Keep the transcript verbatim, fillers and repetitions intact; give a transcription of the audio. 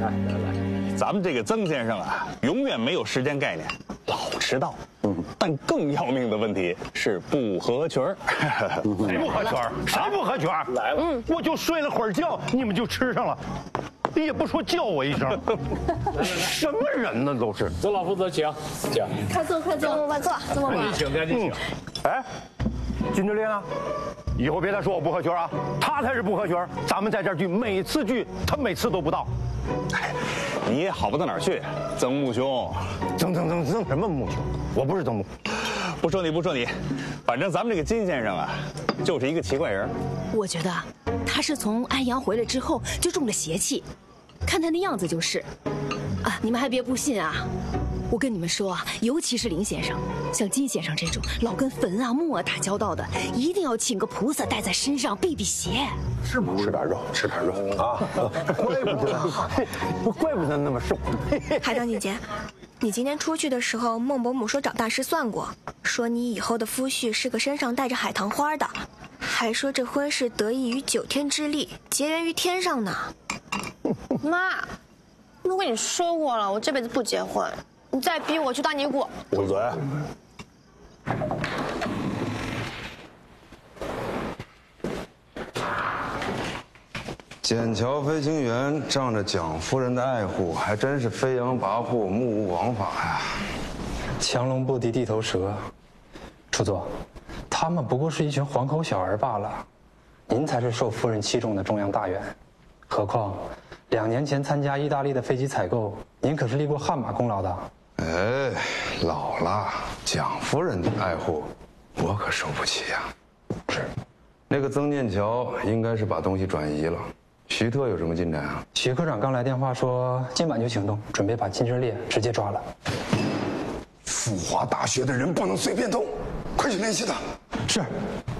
来来来，咱们这个曾先生啊，永远没有时间概念，老迟到。嗯，但更要命的问题是不合群儿。 谁不合群儿？谁不合群儿？来了，嗯，我就睡了会儿觉，你们就吃上了，也不说叫我一声。什么人呢？都是。 曾老夫子，请，请。 快坐，快坐，快坐，这么赶紧请，赶紧请。 哎，金志玲啊，以后别再说我不合群啊，他才是不合群。咱们在这儿聚，每次聚他每次都不到。 哎，你也好不到哪儿去，曾木兄。 曾曾曾曾什么木兄？我不是曾木。 不说你不说你，反正咱们这个金先生啊，就是一个奇怪人。 我觉得他是从安阳回来之后就中了邪气，看他那样子就是。啊，你们还别不信啊！我跟你们说啊，尤其是林先生，像金先生这种老跟坟啊墓啊打交道的，一定要请个菩萨带在身上避避邪。 是吗？吃点肉，吃点肉啊！怪不得，怪不得那么瘦。 海棠姐姐，你今天出去的时候，孟伯母说找大师算过，说你以后的夫婿是个身上带着海棠花的，还说这婚事得益于九天之力，结缘于天上呢。 妈，我跟你说过了，我这辈子不结婚。你再逼我去当尼姑， 捂嘴！ 剑桥飞行员仗着蒋夫人的爱护，还真是飞扬跋扈、目无王法呀！ 强龙不敌地头蛇，主座，他们不过是一群黄口小儿罢了。您才是受夫人器重的中央大员，何况两年前参加意大利的飞机采购，您可是立过汗马功劳的。 哎，老了，蒋夫人的爱护，我可受不起呀。是，那个曾念桥应该是把东西转移了。徐特有什么进展啊？ 徐科长刚来电话说，今晚就行动，准备把金之烈直接抓了。 富华大学的人不能随便动，快去联系他。 是。